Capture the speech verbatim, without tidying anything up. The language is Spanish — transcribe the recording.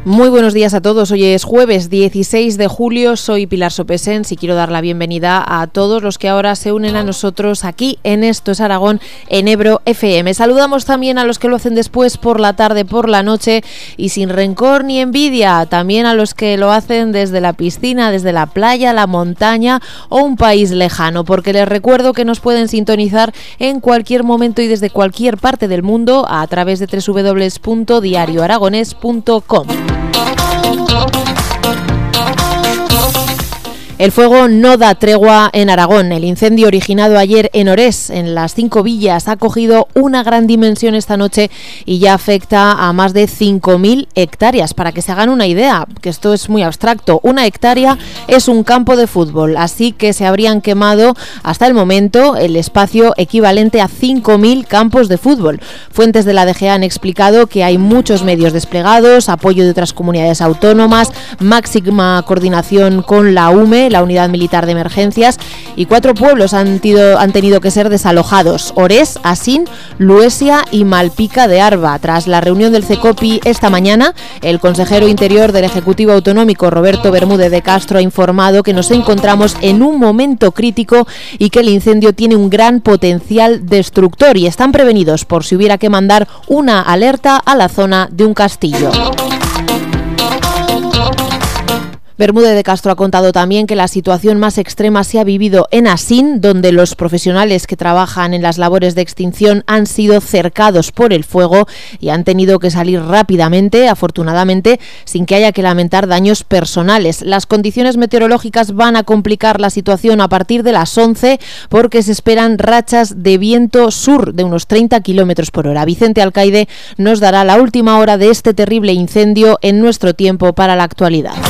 Muy buenos días a todos. Hoy es jueves dieciséis de julio. Soy Pilar Sopesens y quiero dar la bienvenida a todos los que ahora se unen a nosotros aquí en Esto es Aragón, en Ebro F M. Saludamos también a los que lo hacen después por la tarde, por la noche y sin rencor ni envidia. También a los que lo hacen desde la piscina, desde la playa, la montaña o un país lejano, porque les recuerdo que nos pueden sintonizar en cualquier momento y desde cualquier parte del mundo a través de doble u doble u doble u punto diario aragonés punto com. El fuego no da tregua en Aragón. El incendio originado ayer en Orés, en las Cinco Villas, ha cogido una gran dimensión esta noche y ya afecta a más de cinco mil hectáreas. Para que se hagan una idea, que esto es muy abstracto, una hectárea es un campo de fútbol, así que se habrían quemado hasta el momento el espacio equivalente a cinco mil campos de fútbol. Fuentes de la D G A han explicado que hay muchos medios desplegados, apoyo de otras comunidades autónomas, máxima coordinación con la U M E, la Unidad Militar de Emergencias, y cuatro pueblos han, tido, han tenido que ser desalojados: Orés, Asín, Luesia y Malpica de Arba. Tras la reunión del CECOPI esta mañana, el consejero interior del Ejecutivo Autonómico, Roberto Bermúdez de Castro, ha informado que nos encontramos en un momento crítico y que el incendio tiene un gran potencial destructor y están prevenidos por si hubiera que mandar una alerta a la zona de un castillo. Bermúdez de Castro ha contado también que la situación más extrema se ha vivido en Asín, donde los profesionales que trabajan en las labores de extinción han sido cercados por el fuego y han tenido que salir rápidamente, afortunadamente, sin que haya que lamentar daños personales. Las condiciones meteorológicas van a complicar la situación a partir de las once porque se esperan rachas de viento sur de unos treinta kilómetros por hora. Vicente Alcaide nos dará la última hora de este terrible incendio en nuestro tiempo para la actualidad.